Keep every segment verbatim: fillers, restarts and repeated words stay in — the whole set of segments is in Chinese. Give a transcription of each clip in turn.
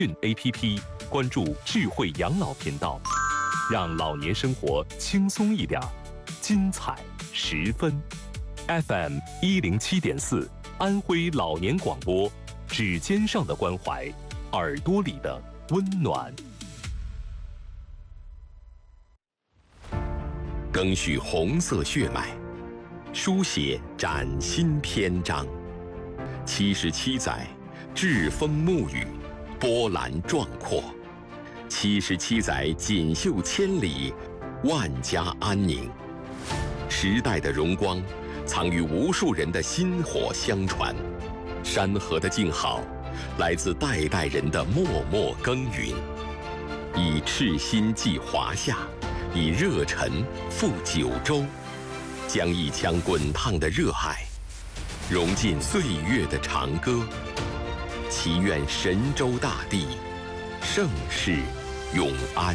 运 A P P， 关注智慧养老频道，让老年生活轻松一点，精彩十分。F M 一零七点四，安徽老年广播，指尖上的关怀，耳朵里的温暖。 赓续红色血脉，书写崭新篇章。七十七载，栉风沐雨，波澜壮阔；七十七载，锦绣千里，万家安宁。时代的荣光，藏于无数人的薪火相传；山河的静好，来自代代人的默默耕耘。以赤心寄华夏，以热忱赴九州，将一腔滚烫的热爱融进岁月的长歌。祈愿神州大地盛世永安。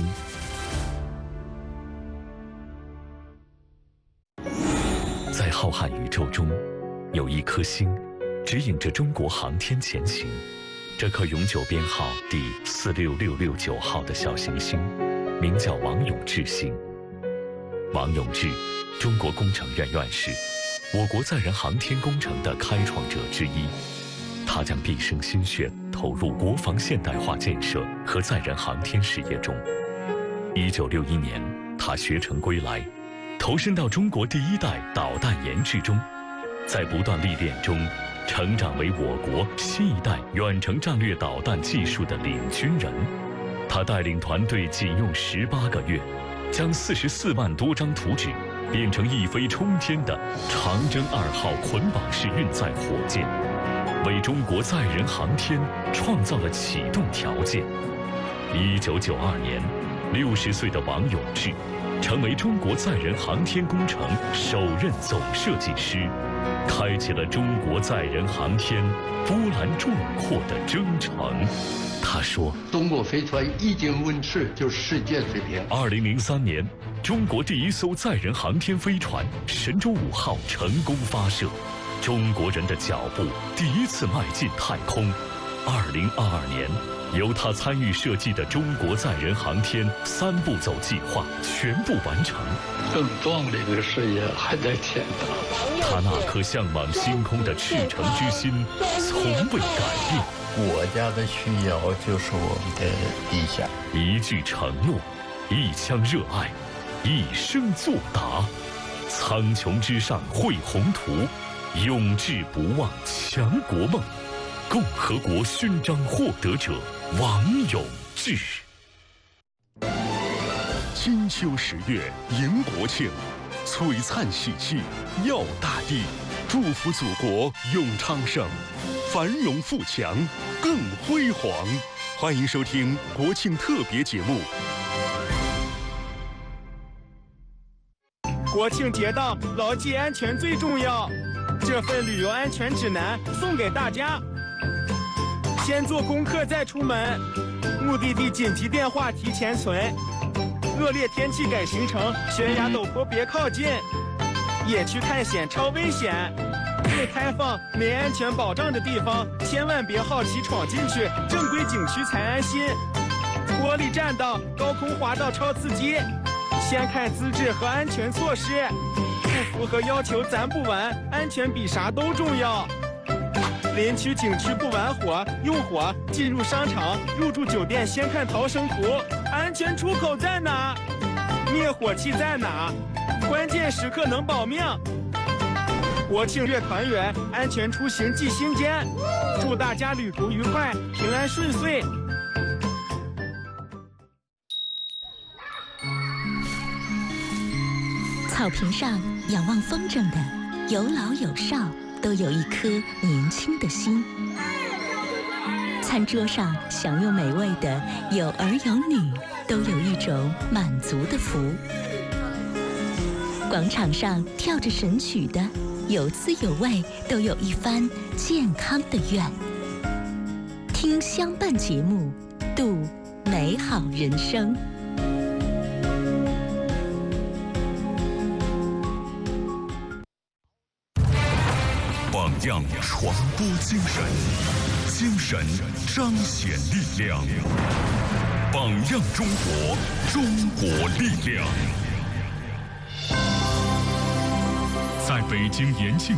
在浩瀚宇宙中，有一颗星指引着中国航天前行。这颗永久编号第四六六六九号的小行星，名叫王永志星。王永志，中国工程院院士，我国载人航天工程的开创者之一。他将毕生心血投入国防现代化建设和载人航天事业中。一九六一年，他学成归来，投身到中国第一代导弹研制中，在不断历练中，成长为我国新一代远程战略导弹技术的领军人。他带领团队仅用十八个月，将四十四万多张图纸变成一飞冲天的长征二号捆绑式运载火箭，为中国载人航天创造了启动条件。一九九二年，六十岁的王永志成为中国载人航天工程首任总设计师，开启了中国载人航天波澜壮阔的征程。他说：“ 中国飞船一经问世就世界水平。” 二零零三年，中国第一艘载人航天飞船神舟五号成功发射，中国人的脚步第一次迈进太空。二零二二年，由他参与设计的中国载人航天三步走计划全部完成。 更壮丽的事业还在前头。 他那颗向往星空的赤诚之心从未改变。 国家的需要就是我们的理想。 一句承诺，一腔热爱，一生作答。苍穹之上绘宏图，永志不忘强国梦。共和国勋章获得者王永志。 金秋十月迎国庆，璀璨喜气耀大地，祝福祖国永昌盛，繁荣富强更辉煌。欢迎收听国庆特别节目。 国庆节到，牢记安全最重要。这份旅游安全指南送给大家。先做功课再出门，目的地紧急电话提前存，恶劣天气改行程，悬崖陡坡别靠近，野区探险超危险，未开放没安全保障的地方千万别好奇闯进去，正规景区才安心。玻璃栈道、高空滑道超刺激，先看资质和安全措施，不符合要求咱不玩，安全比啥都重要。林区景区不玩火用火，进入商场入住酒店先看逃生图，安全出口在哪，灭火器在哪，关键时刻能保命。国庆月团圆，安全出行记心间，祝大家旅途愉快，平安顺遂。 草坪上仰望风筝的有老有少，都有一颗年轻的心。餐桌上享用美味的有儿有女，都有一种满足的福。广场上跳着神曲的有滋有味，都有一番健康的愿。听相伴节目，度美好人生。 榜样传播精神， 精神彰显力量，榜样中国，中国力量。在北京延庆